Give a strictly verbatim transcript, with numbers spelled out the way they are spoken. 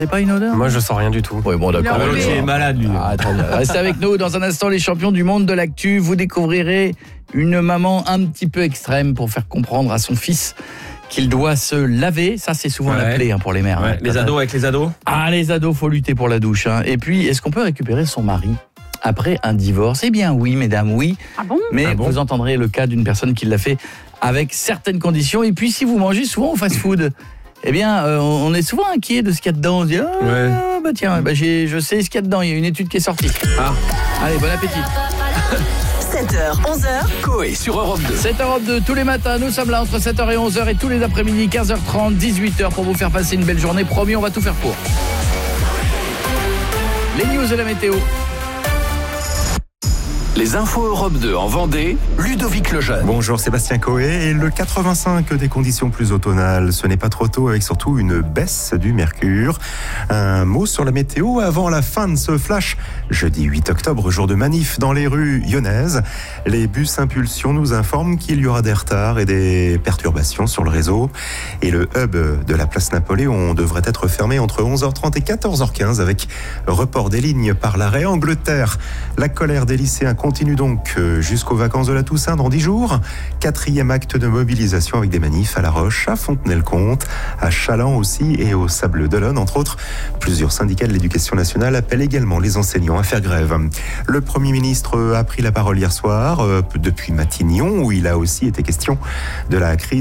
C'est pas une odeur? Moi, je sens rien du tout. Oui, bon, d'accord. Ah, l'autre, il est malade, lui. Ah, très bien. Restez avec nous. Dans un instant, les champions du monde de l'actu. Vous découvrirez une maman un petit peu extrême pour faire comprendre à son fils qu'il doit se laver. Ça, c'est souvent Ouais. la plaie hein, pour les mères. Ouais, hein. les ados avec les ados. Ah, les ados, faut lutter pour la douche. Hein. Et puis, est-ce qu'on peut récupérer son mari après un divorce? Eh bien, oui, mesdames, oui. Ah bon? Mais Ah bon vous entendrez le cas d'une personne qui l'a fait avec certaines conditions. Et puis, si vous mangez souvent au fast-food, eh bien, euh, on est souvent inquiet de ce qu'il y a dedans. On se dit, ah, Ouais. bah tiens, bah, j'ai, je sais ce qu'il y a dedans. Il y a une étude qui est sortie. Ah. Allez, bon appétit. sept heures, onze heures. Coé sur Europe deux. sept heures Europe deux, tous les matins, nous sommes là entre sept heures et onze heures et tous les après-midi, quinze heures trente, dix-huit heures pour vous faire passer une belle journée. Promis, on va tout faire pour. Les news et la météo. Les infos Europe deux en Vendée, Ludovic Lejeune. Bonjour Sébastien Coé, et le quatre-vingt-cinq des conditions plus automnales, ce n'est pas trop tôt avec surtout une baisse du mercure. Un mot sur la météo avant la fin de ce flash. Jeudi huit octobre, jour de manif dans les rues lyonnaises. Les bus Impulsion nous informent qu'il y aura des retards et des perturbations sur le réseau. Et le hub de la place Napoléon devrait être fermé entre onze heures trente et quatorze heures quinze avec report des lignes par l'arrêt Angleterre. La colère des lycéens continue donc jusqu'aux vacances de la Toussaint dans dix jours. Quatrième acte de mobilisation avec des manifs à La Roche, à Fontenay-le-Comte, à Chaland aussi et au Sable-d'Olonne, entre autres. Plusieurs syndicats de l'éducation nationale appellent également les enseignants à faire grève. Le Premier ministre a pris la parole hier soir, euh, depuis Matignon, où il a aussi été question de la crise